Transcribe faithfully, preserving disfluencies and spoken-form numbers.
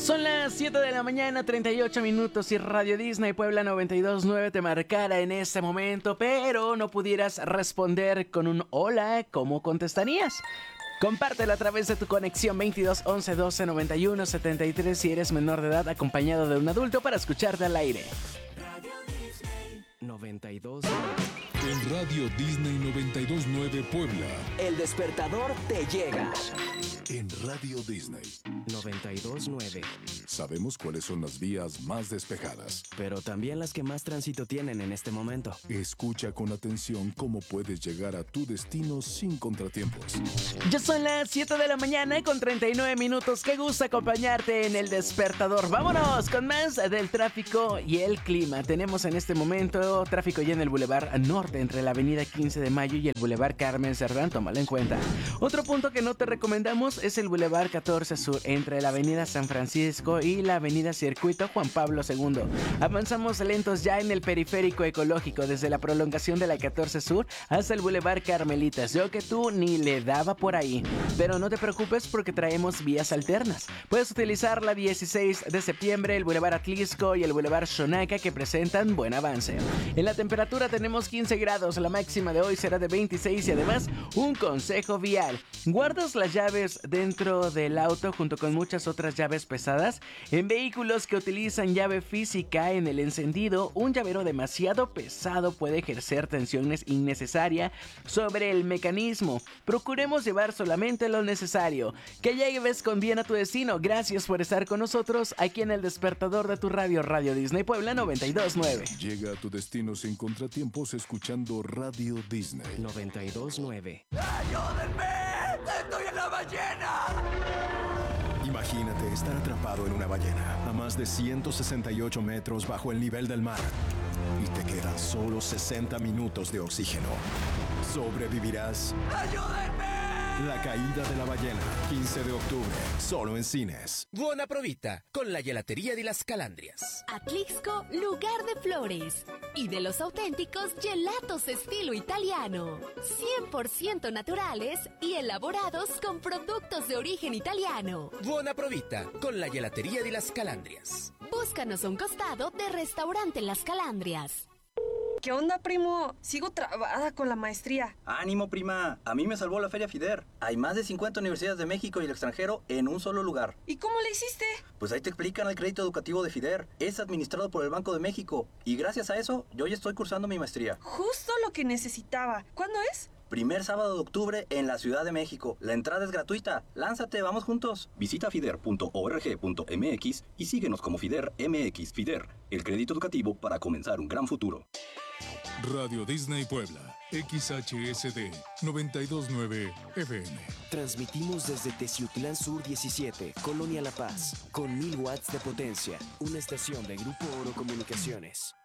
Son las siete de la mañana, treinta y ocho minutos y Radio Disney Puebla noventa y dos punto nueve te marcara en este momento, pero no pudieras responder con un hola, ¿cómo contestarías? Compártelo a través de tu conexión veintidós once doce noventa y uno setenta y tres si eres menor de edad acompañado de un adulto para escucharte al aire. noventa y dos. En Radio Disney noventa y dos punto nueve Puebla. El despertador te llega. En Radio Disney noventa y dos punto nueve. sabemos cuáles son las vías más despejadas, pero también las que más tránsito tienen en este momento. Escucha con atención cómo puedes llegar a tu destino sin contratiempos. Ya son las siete de la mañana con treinta y nueve minutos. Qué gusto acompañarte en el despertador. Vámonos con más del tráfico y el clima. Tenemos en este momento tráfico ya en el Boulevard Norte entre la avenida quince de mayo y el Boulevard Carmen Cerdán. Tómalo en cuenta. Otro punto que no te recomendamos es el Boulevard catorce Sur entre la avenida San Francisco y la avenida Circuito Juan Pablo segundo. Avanzamos lentos ya en el periférico ecológico desde la prolongación de la catorce Sur hasta el Boulevard Carmelitas. Yo que tú ni le daba por ahí, pero no te preocupes porque traemos vías alternas. Puedes utilizar la dieciséis de septiembre, el Boulevard Atlisco y el Boulevard Xonaca que presentan buen avance. En la temperatura tenemos quince grados, la máxima de hoy será de veintiséis y además un consejo vial. ¿Guardas las llaves dentro del auto junto con muchas otras llaves pesadas? En vehículos que utilizan llave física en el encendido, un llavero demasiado pesado puede ejercer tensiones innecesarias sobre el mecanismo. Procuremos llevar solamente lo necesario. Que llegues con bien a tu destino. Gracias por estar con nosotros aquí en el despertador de tu radio, Radio Disney Puebla noventa y dos punto nueve. Llega a tu destino sin contratiempos escuchando Radio Disney noventa y dos punto nueve. ¡Ayúdenme! ¡Estoy en la ballena! Imagínate estar atrapado en una ballena a más de ciento sesenta y ocho metros bajo el nivel del mar y te quedan solo sesenta minutos de oxígeno. ¿Sobrevivirás? ¡Ayúdenme! La caída de la ballena, quince de octubre, solo en cines. Buona provita con la gelatería de las Calandrias. Atlixco, lugar de flores y de los auténticos gelatos estilo italiano, cien por ciento naturales y elaborados con productos de origen italiano. Buona provita con la gelatería de las Calandrias. Búscanos a un costado de Restaurante Las Calandrias. ¿Qué onda, primo? Sigo trabada con la maestría. ¡Ánimo, prima! A mí me salvó la Feria FIDER. Hay más de cincuenta universidades de México y el extranjero en un solo lugar. ¿Y cómo le hiciste? Pues ahí te explican el crédito educativo de FIDER. Es administrado por el Banco de México. Y gracias a eso, yo ya estoy cursando mi maestría. Justo lo que necesitaba. ¿Cuándo es? Primer sábado de octubre en la Ciudad de México. La entrada es gratuita. Lánzate, vamos juntos. Visita fider punto org punto mx y síguenos como FIDER M X. FIDER, el crédito educativo para comenzar un gran futuro. Radio Disney Puebla, X H S D noventa y dos punto nueve F M. Transmitimos desde Teciutlán Sur diecisiete, Colonia La Paz, con mil watts de potencia. Una estación de Grupo Oro Comunicaciones.